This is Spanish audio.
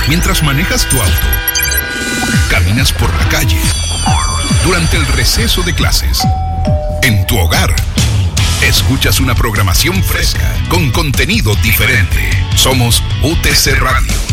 Mientras manejas tu auto, caminas por la calle, durante el receso de clases, en tu hogar, escuchas una programación fresca con contenido diferente. Somos UTC Radio.